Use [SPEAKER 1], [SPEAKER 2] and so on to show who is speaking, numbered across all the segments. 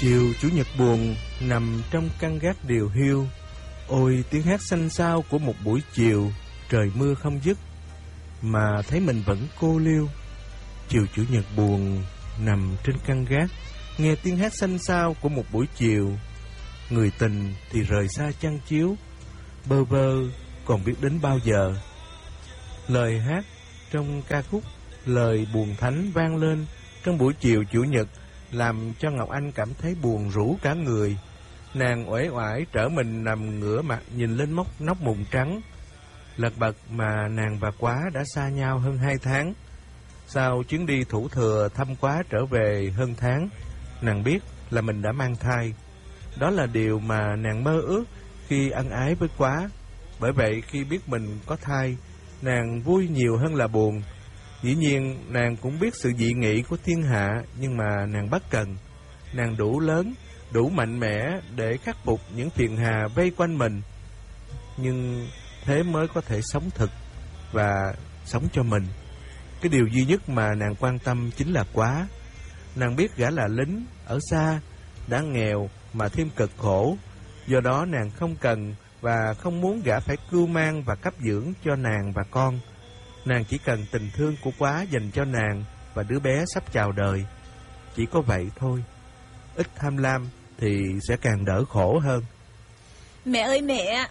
[SPEAKER 1] Chiều chủ nhật buồn, nằm trong căn gác điều hiu. Ôi tiếng hát xanh xao của một buổi chiều, trời mưa không dứt, mà thấy mình vẫn cô liêu. Chiều chủ nhật buồn, nằm trên căn gác, nghe tiếng hát xanh xao của một buổi chiều. Người tình thì rời xa chăn chiếu, bơ vơ còn biết đến bao giờ. Lời hát trong ca khúc Lời Buồn Thánh vang lên trong buổi chiều chủ nhật, làm cho Ngọc Anh cảm thấy buồn rũ cả người. Nàng uể oải trở mình nằm ngửa mặt nhìn lên nóc mùng trắng. Lật bật mà nàng và Quá đã xa nhau hơn 2 tháng. Sau chuyến đi thủ thừa thăm Quá trở về hơn tháng, nàng biết là mình đã mang thai. Đó là điều mà nàng mơ ước khi ân ái với Quá. Bởi vậy khi biết mình có thai, nàng vui nhiều hơn là buồn. Dĩ nhiên nàng cũng biết sự dị nghị của thiên hạ, nhưng mà nàng bất cần. Nàng đủ lớn, đủ mạnh mẽ để khắc phục những phiền hà vây quanh mình. Nhưng thế mới có thể sống thực và sống cho mình. Cái điều duy nhất mà nàng quan tâm chính là Quá. Nàng biết gã là lính, ở xa, đã nghèo mà thêm cực khổ. Do đó nàng không cần và không muốn gã phải cưu mang và cấp dưỡng cho nàng và con. Nàng chỉ cần tình thương của Quá dành cho nàng và đứa bé sắp chào đời. Chỉ có vậy thôi. Ít tham lam thì sẽ càng đỡ khổ hơn.
[SPEAKER 2] Mẹ ơi mẹ!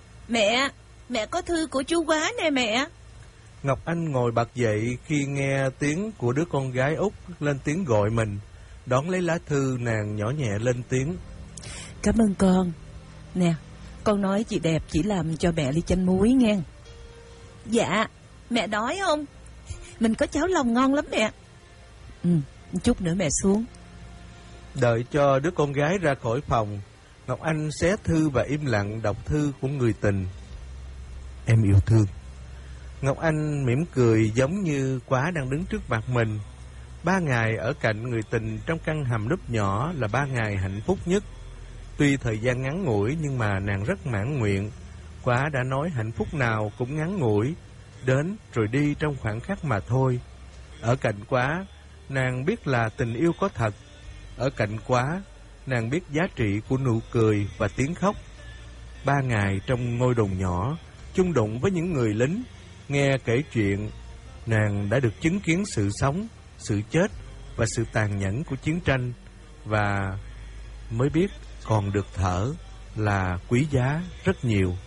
[SPEAKER 2] Mẹ có thư của chú Quá nè mẹ.
[SPEAKER 1] Ngọc Anh ngồi bật dậy khi nghe tiếng của đứa con gái út lên tiếng gọi mình. Đón lấy lá thư, nàng nhỏ nhẹ lên tiếng.
[SPEAKER 3] Cảm ơn con. Nè, con nói chị đẹp chỉ làm cho mẹ ly chanh muối nghe.
[SPEAKER 2] Dạ, mẹ đói không? Mình có cháo lòng ngon lắm mẹ.
[SPEAKER 3] Chút nữa mẹ xuống.
[SPEAKER 1] Đợi cho đứa con gái ra khỏi phòng, Ngọc Anh xé thư và im lặng đọc thư của người tình. Em yêu thương. Ngọc Anh mỉm cười giống như Quá đang đứng trước mặt mình. 3 ngày ở cạnh người tình trong căn hầm núp nhỏ là 3 ngày hạnh phúc nhất. Tuy thời gian ngắn ngủi nhưng mà nàng rất mãn nguyện. Quá đã nói hạnh phúc nào cũng ngắn ngủi, đến rồi đi trong khoảng khắc mà thôi. Ở cạnh Quá, nàng biết là tình yêu có thật. Ở cạnh Quá, nàng biết giá trị của nụ cười và tiếng khóc. 3 ngày trong ngôi đồn nhỏ, chung đụng với những người lính, nghe kể chuyện, nàng đã được chứng kiến sự sống, sự chết và sự tàn nhẫn của chiến tranh, và mới biết còn được thở là quý giá rất nhiều.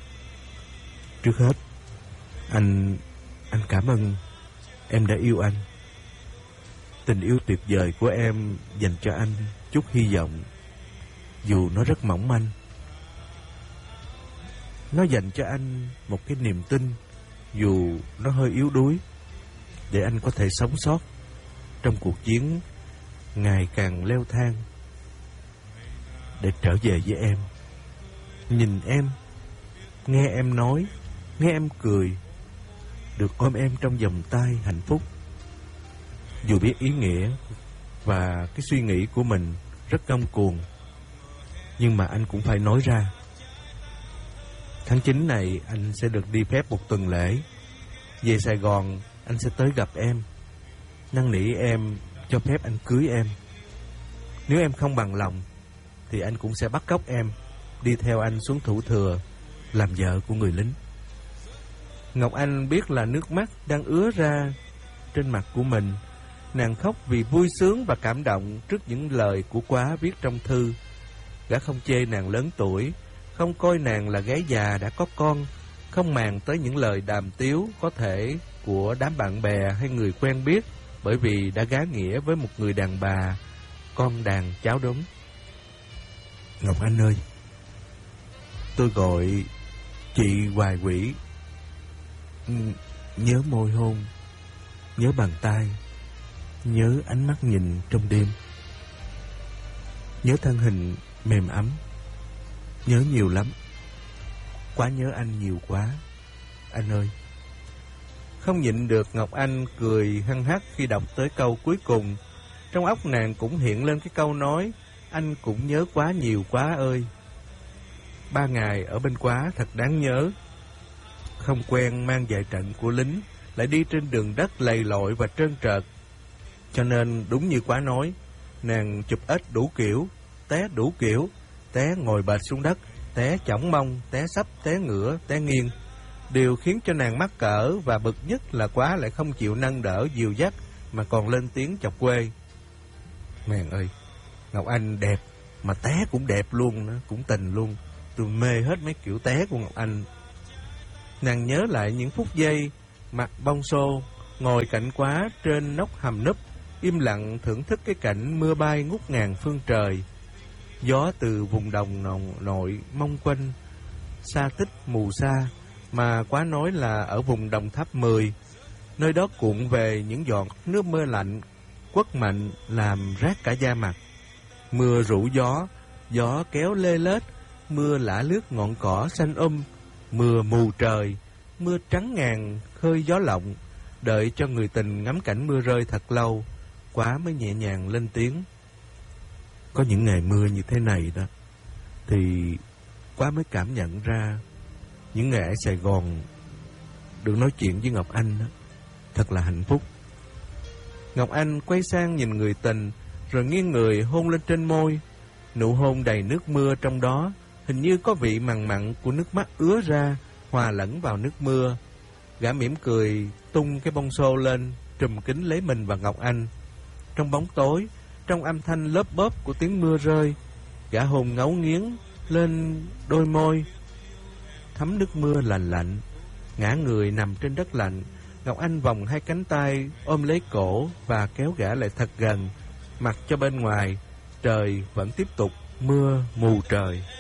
[SPEAKER 1] Trước hết, anh cảm ơn em đã yêu anh. Tình yêu tuyệt vời của em dành cho anh chút hy vọng, dù nó rất mỏng manh. Nó dành cho anh một cái niềm tin, dù nó hơi yếu đuối, để anh có thể sống sót trong cuộc chiến ngày càng leo thang, để trở về với em. Nhìn em, nghe em nói, nghe em cười, được ôm em trong vòng tay hạnh phúc. Dù biết ý nghĩa và cái suy nghĩ của mình rất ngông cuồng, nhưng mà anh cũng phải nói ra. Tháng 9 này anh sẽ được đi phép một tuần lễ. Về Sài Gòn anh sẽ tới gặp em, năn nỉ em cho phép anh cưới em. Nếu em không bằng lòng thì anh cũng sẽ bắt cóc em, đi theo anh xuống thủ thừa, làm vợ của người lính. Ngọc Anh biết là nước mắt đang ứa ra trên mặt của mình. Nàng khóc vì vui sướng và cảm động trước những lời của Quá viết trong thư. Gã không chê nàng lớn tuổi, không coi nàng là gái già đã có con, không màng tới những lời đàm tiếu có thể của đám bạn bè hay người quen biết, bởi vì đã gá nghĩa với một người đàn bà, con đàn cháu đốm. Ngọc Anh ơi, tôi gọi chị hoài quỷ. Nhớ môi hôn, nhớ bàn tay, nhớ ánh mắt nhìn trong đêm, nhớ thân hình mềm ấm, nhớ nhiều lắm. Quá nhớ anh nhiều quá, anh ơi. Không nhịn được, Ngọc Anh cười hăng hắc khi đọc tới câu cuối cùng. Trong óc nàng cũng hiện lên cái câu nói, anh cũng nhớ Quá nhiều Quá ơi. 3 ngày ở bên Quá thật đáng nhớ. Không quen mang dài trận của lính, lại đi trên đường đất lầy lội và trơn trợt. Cho nên đúng như Quá nói, nàng chụp ếch đủ kiểu, té đủ kiểu, té ngồi bệt xuống đất, té chỏng mông, té sấp, té ngửa, té nghiêng. Điều khiến cho nàng mắc cỡ và bực nhất là Quá lại không chịu nâng đỡ dìu dắt mà còn lên tiếng chọc quê. Mèn ơi, Ngọc Anh đẹp, mà té cũng đẹp luôn nữa, cũng tình luôn. Tôi mê hết mấy kiểu té của Ngọc Anh. Nàng nhớ lại những phút giây mặc bông xô, ngồi cạnh Quá trên nóc hầm núp, im lặng thưởng thức cái cảnh mưa bay ngút ngàn phương trời. Gió từ vùng đồng nội mong quanh, xa tích mù xa, mà Quá nói là ở vùng Đồng Tháp 10. Nơi đó cuộn về những giọt nước mưa lạnh, quất mạnh làm rát cả da mặt. Mưa rủ gió, gió kéo lê lết, mưa lả lướt ngọn cỏ xanh mưa mù trời, mưa trắng ngàn khơi gió lộng. Đợi cho người tình ngắm cảnh mưa rơi thật lâu, Quá mới nhẹ nhàng lên tiếng. Có những ngày mưa như thế này đó, thì Quá mới cảm nhận ra những ngày ở Sài Gòn được nói chuyện với Ngọc Anh đó, thật là hạnh phúc. Ngọc Anh quay sang nhìn người tình, rồi nghiêng người hôn lên trên môi. Nụ hôn đầy nước mưa trong đó, hình như có vị mặn mặn của nước mắt ứa ra, hòa lẫn vào nước mưa. Gã mỉm cười, tung cái bông xô lên, trùm kín lấy mình và Ngọc Anh. Trong bóng tối, trong âm thanh lớp bóp của tiếng mưa rơi, gã hôn ngấu nghiến lên đôi môi, thấm nước mưa lành lạnh. Ngã người nằm trên đất lạnh, Ngọc Anh vòng hai cánh tay ôm lấy cổ và kéo gã lại thật gần, mặc cho bên ngoài trời vẫn tiếp tục mưa mù trời.